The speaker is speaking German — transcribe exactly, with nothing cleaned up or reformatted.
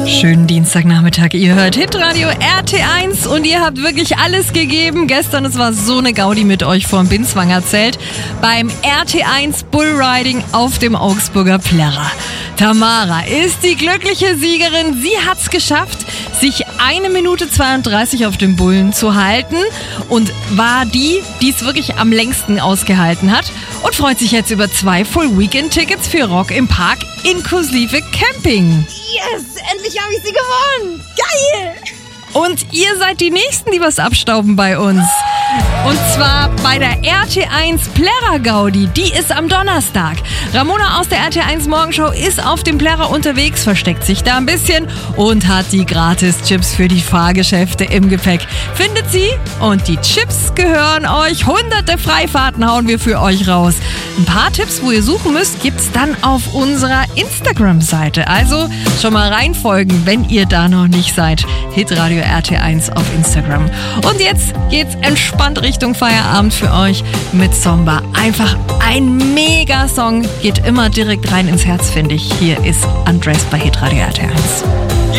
Schönen Dienstagnachmittag. Ihr hört Hitradio R T eins und ihr habt wirklich alles gegeben. Gestern, es war so eine Gaudi mit euch vorm Binswanger Zelt beim R T eins Bullriding auf dem Augsburger Plärrer. Tamara ist die glückliche Siegerin. Sie hat's geschafft, sich eine Minute zweiunddreißig auf dem Bullen zu halten und war die, die es wirklich am längsten ausgehalten hat und freut sich jetzt über zwei Full-Weekend-Tickets für Rock im Park inklusive Camping. Yes, endlich habe ich sie gewonnen. Geil! Und ihr seid die Nächsten, die was abstauben bei uns. Und zwar bei der R T eins Plärrer Gaudi. Die ist am Donnerstag. Ramona aus der R T eins Morgenshow ist auf dem Plärrer unterwegs, versteckt sich da ein bisschen und hat die Gratis-Chips für die Fahrgeschäfte im Gepäck. Findet sie und die Chips gehören euch. Hunderte Freifahrten hauen wir für euch raus. Ein paar Tipps, wo ihr suchen müsst, gibt's dann auf unserer Instagram-Seite. Also schon mal reinfolgen, wenn ihr da noch nicht seid. Hitradio R T eins auf Instagram. Und jetzt geht's entspannt Richtung Feierabend für euch mit Zomba. Einfach ein Mega-Song. Geht immer direkt rein ins Herz, finde ich. Hier ist Andres bei Hitradio R T eins.